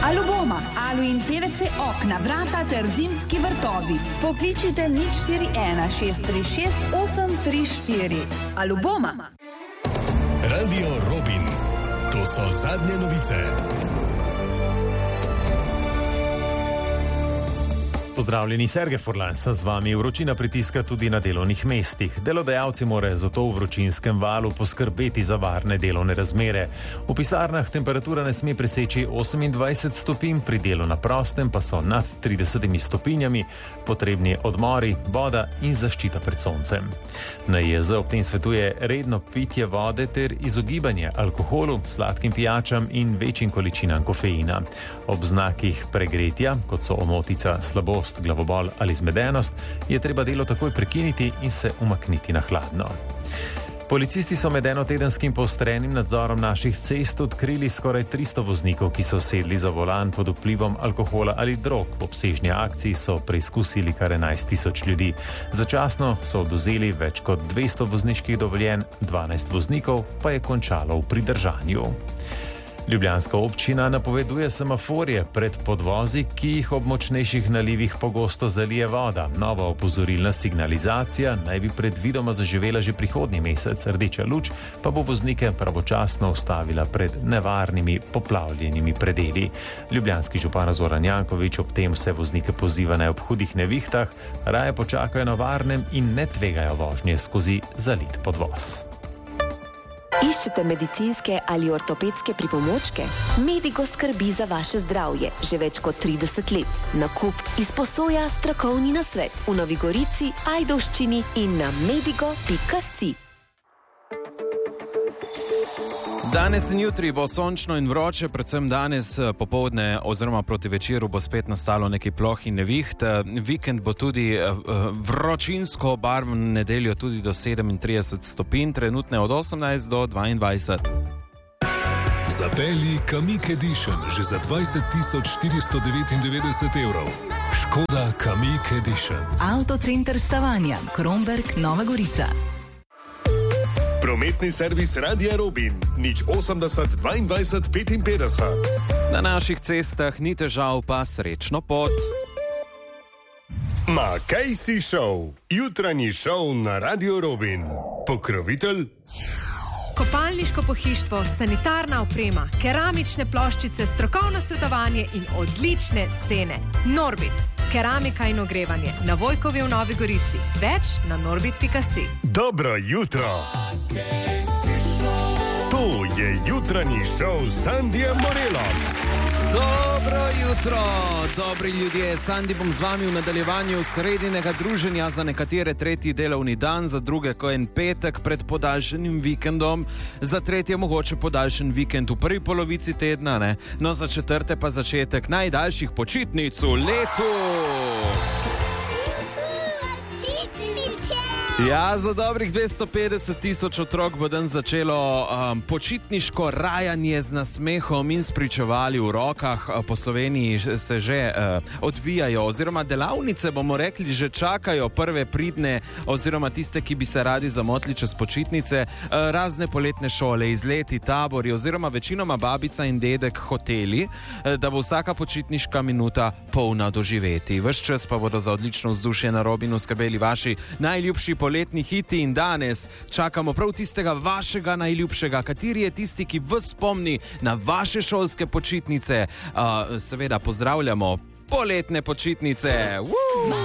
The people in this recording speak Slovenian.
Aluboma, alu in PVC okna, vrata ter zimski vrtovi. Pokličite 041 636 834. Aluboma. Radio Robin. To so zadnje novice. Pozdravljeni, Sergej Furlan sem z vami. Vročina pritiska tudi na delovnih mestih. Delodajalci morajo zato v vročinskem valu poskrbeti za varne delovne razmere. V pisarnah temperatura ne sme preseči 28 stopinj, pri delu na prostem pa so nad 30 stopinjami, potrebni odmori, voda in zaščita pred soncem. NIJZ ob tem svetuje redno pitje vode ter izogibanje alkoholu, sladkim pijačam in večjim količinam kofeina. Ob znakih pregretja, kot so omotica, slabost, glavobol ali zmedenost, je treba delo takoj prekiniti in se umakniti na hladno. Policisti so med enotedenskim poostrenim nadzorom naših cest odkrili skoraj 300 voznikov, ki so sedli za volan pod vplivom alkohola ali drog. V obsežni akciji so preizkusili kar 11.000 ljudi. Začasno so odvzeli več kot 200 vozniških dovoljenj, 12 voznikov pa je končalo v pridržanju. Ljubljanska občina napoveduje semaforje pred podvozi, ki jih ob močnejših nalivih pogosto zalije voda. Nova opozorilna signalizacija naj bi predvidoma zaživela že prihodnji mesec. Rdeča luč pa bo voznike pravočasno ustavila pred nevarnimi poplavljenimi predeli. Ljubljanski župan Zoran Janković ob tem vse voznike poziva naj ob hudih nevihtah raje počakajo na varnem in ne tvegajo vožnje skozi zalit podvoz. Iščete medicinske ali ortopedske pripomočke? Medigo skrbi za vaše zdravje že več kot 30 let. Nakup, izposoja, strokovni nasvet v Novi Gorici, Ajdovščini in na medigo.si. Danes in jutri bo sončno in vroče, predvsem danes popoldne oziroma proti večeru bo spet nastalo nekaj ploh in neviht. Vikend bo tudi vročinsko obarvan, nedeljo tudi do 37 stopinj, trenutne od 18 do 22. Zapelji Kamiq Edition že za 20.499 evrov. Škoda Kamiq Edition. Avtocenter Stavanja, Kromberk, Nova Gorica. Prometni servis Radia Robin, 080 22 55. Na naših cestah ni težav, pa srečno pot. Makejsi Show, jutranji šov na Radio Robin. Pokrovitelj Kopalniško pohištvo, sanitarna oprema, keramične ploščice, strokovno svetovanje in odlične cene. Norbit, keramika in ogrevanje, na Vojkovi v Novi Gorici. Več na norbit.si. Dobro jutro. To je jutranji šov s Sandijem Morelom. Dobro jutro, dobri ljudje. Sandi bom z vami v nadaljevanju sredinega druženja, za nekatere tretji delovni dan, za druge ko en petek pred podaljšanim vikendom, za tretje mogoče podaljšen vikend v prvi polovici tedna, ne? No, za četrte pa začetek najdaljših počitnic v letu. Ja, za dobrih 250.000 otrok bo dan začelo počitniško rajanje z nasmehom in spričevali v rokah. Po Sloveniji se že odvijajo, oziroma delavnice, bomo rekli, že čakajo prve pridne, oziroma tiste, ki bi se radi zamotili čez počitnice, razne poletne šole, izleti, tabori, oziroma večinoma babica in dedek hoteli, da bo vsaka počitniška minuta polna doživeti. Ves čas pa bodo za odlično vzdušje na Robinu skrbeli vaši najljubši poletni hiti in danes čakamo prav tistega vašega najljubšega, kateri je tisti, ki vas spomni na vaše šolske počitnice. Seveda pozdravljamo poletne počitnice.